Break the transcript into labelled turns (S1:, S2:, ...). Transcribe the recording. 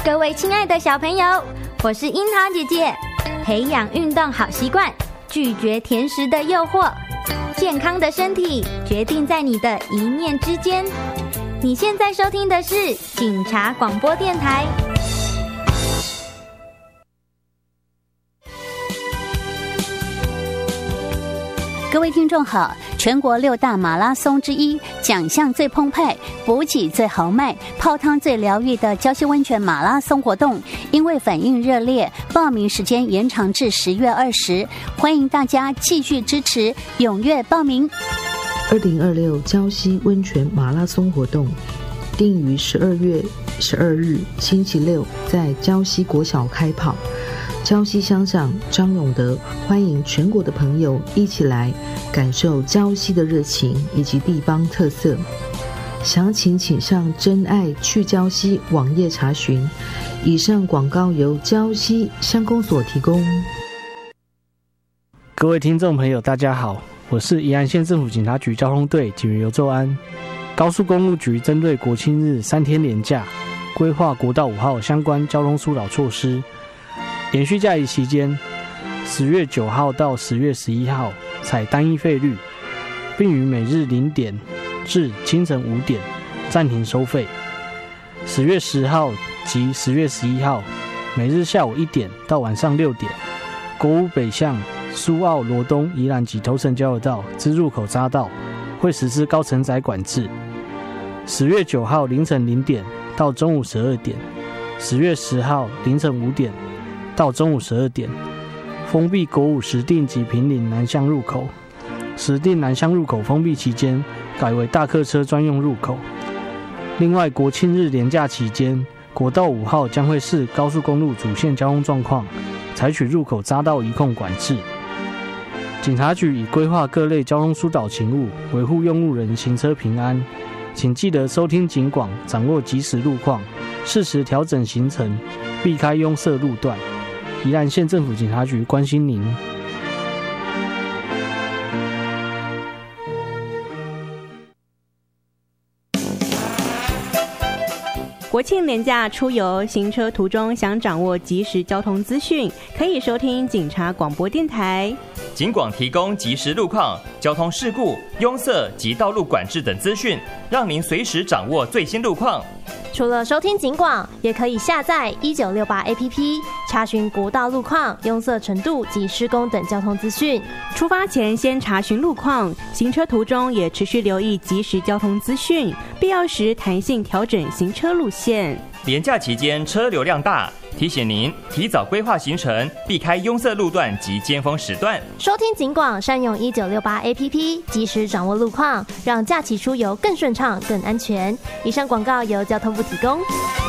S1: 各位亲爱的小朋友，我是樱桃姐姐。培养运动好习惯，拒绝甜食的诱惑，健康的身体决定在你的一念之间。你现在收听的是警察广播电台。
S2: 各位听众好，全国6大马拉松之一，奖项最澎湃，补给最豪迈，泡汤最疗愈的礁溪温泉马拉松活动，因为反应热烈，报名时间延长至10月20，欢迎大家继续支持，踊跃报名。
S3: 2026礁溪温泉马拉松活动定于12月12日星期六在礁溪国小开跑。礁溪乡长张永德欢迎全国的朋友一起来感受礁溪的热情以及地方特色。详情请上真爱去礁溪网页查询。以上广告由礁溪乡公所提供。
S4: 各位听众朋友大家好，我是宜兰县政府警察局交通队警员尤宙安。高速公路局针对国庆日3天连假，规划国道5号相关交通疏导措施。连续假期期间，10月9号到10月11号采单一费率，并于每日0点至清晨5点暂停收费。10月10号及10月11号每日下午1点到晚上6点，国五北向苏澳、罗东、宜兰及头城交流道之入口匝道会实施高承载管制。10月9号凌晨0点到中午12点，10月10号凌晨5点到中午12点，封闭国五石碇及坪林南向入口。石碇南向入口封闭期间改为大客车专用入口。另外，国庆日连假期间，国道5号将会视高速公路主线交通状况，采取入口匝道移控管制。警察局已规划各类交通疏导勤务，维护用路人行车平安。请记得收听警广，掌握即时路况，适时调整行程，避开拥塞路段。宜兰县政府警察局关心您。
S5: 国庆连假出游，行车途中想掌握即时交通资讯，可以收听警察广播电台。
S6: 警广提供即时路况、交通事故、拥塞及道路管制等资讯，让您随时掌握最新路况。
S7: 除了收听警广，也可以下载1968 APP， 查询国道路况、拥塞程度及施工等交通资讯。
S5: 出发前先查询路况，行车途中也持续留意即时交通资讯，必要时弹性调整行车路线。
S6: 连假期间车流量大，提醒您提早规划行程，避开拥塞路段及尖峰时段。
S7: 收听警广，善用1968 APP， 及时掌握路况，让假期出游更顺畅、更安全。以上广告由交通部提供。